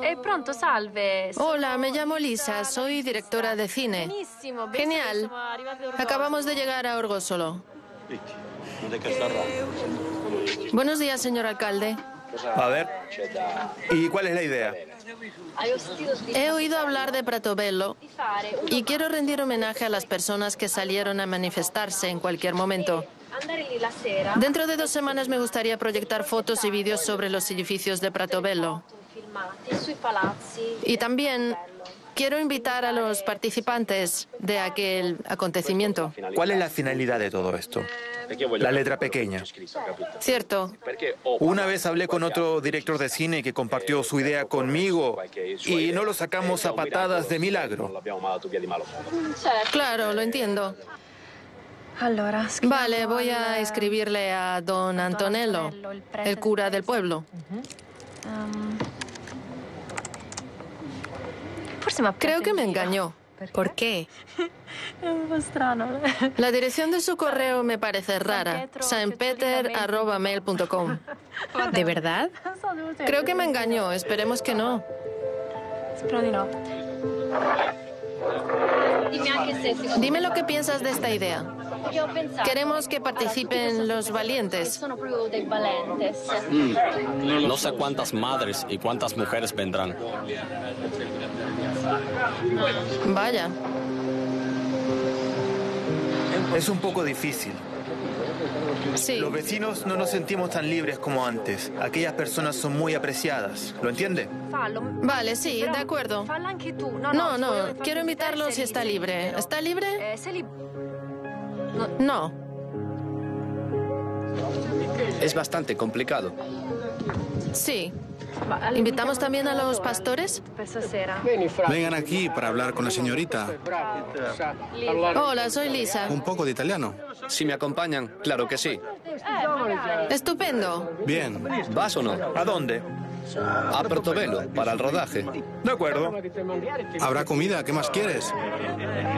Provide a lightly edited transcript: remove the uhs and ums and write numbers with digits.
Pronto, salve. Hola, me llamo Lisa, soy directora de cine. Genial. Acabamos de llegar a Orgosolo. Buenos días, señor alcalde. A ver, ¿y cuál es la idea? He oído hablar de Pratobello y quiero rendir homenaje a las personas que salieron a manifestarse en cualquier momento. Dentro de 2 semanas me gustaría proyectar fotos y vídeos sobre los edificios de Pratobello. Y también quiero invitar a los participantes de aquel acontecimiento. ¿Cuál es la finalidad de todo esto? La letra pequeña. Cierto. Una vez hablé con otro director de cine que compartió su idea conmigo y no lo sacamos a patadas de milagro. Claro, lo entiendo. Vale, voy a escribirle a don Antonello, el cura del pueblo. Creo que me engañó. ¿Por qué? La dirección de su correo me parece rara. saintpeter@mail.com. ¿De verdad? Creo que me engañó. Esperemos que no. Dime lo que piensas de esta idea. Queremos que participen los valientes. No sé cuántas madres y cuántas mujeres vendrán. Vaya. Es un poco difícil. Sí. Los vecinos no nos sentimos tan libres como antes. Aquellas personas son muy apreciadas. ¿Lo entiende? Vale, sí, de acuerdo. No, quiero invitarlo si está libre. ¿Está libre? No. Es bastante complicado. Sí. ¿Invitamos también a los pastores? Vengan aquí para hablar con la señorita. Hola, soy Lisa. Un poco de italiano. Si me acompañan, claro que sí. Estupendo. Bien. ¿Vas o no? ¿A dónde? A Portobelo, para el rodaje. De acuerdo. ¿Habrá comida? ¿Qué más quieres?